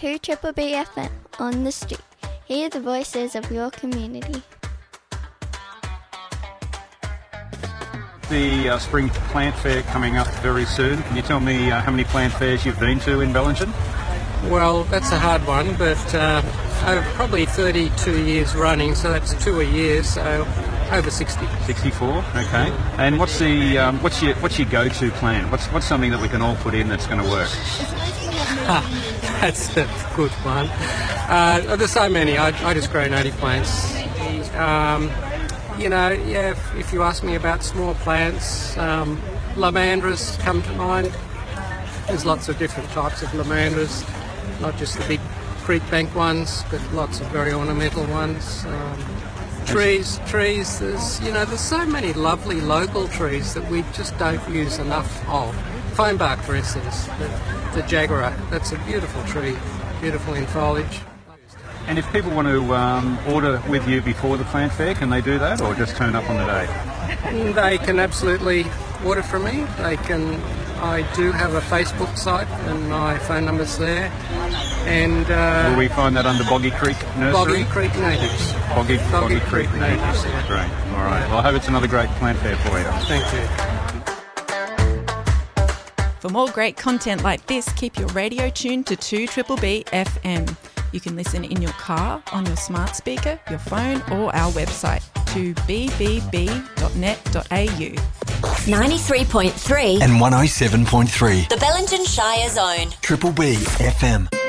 to Triple B FM on the street. Hear the voices of your community. The spring plant fair coming up very soon. Can you tell me how many plant fairs you've been to in Bellingen? Well, that's a hard one, but over probably 32 years running, so that's 2 a year, so over 60. 64, okay. And what's your go-to plant? What's something that we can all put in that's going to work? That's a good one. There's so many. I just grow native plants. If you ask me about small plants, lavandras come to mind. There's lots of different types of lavandras, not just the big creek bank ones, but lots of very ornamental ones. Trees. There's so many lovely local trees that we just don't use enough of. Foambark, for instance, the jaguar. That's a beautiful tree, beautiful in foliage. And if people want to order with you before the plant fair, can they do that, or just turn up on the day? They can absolutely order from me. I do have a Facebook site, and my phone number's there. And will we find that under Boggy Creek Nursery? Boggy Creek Natives. Boggy Creek Natives. Yeah. Great. All right. Well, I hope it's another great plant fair for you. Thank you. For more great content like this, keep your radio tuned to 2BBB FM. You can listen in your car, on your smart speaker, your phone, or our website, 2bbb.net.au. 93.3 and 107.3. The Bellingen Shire Zone. Triple B FM.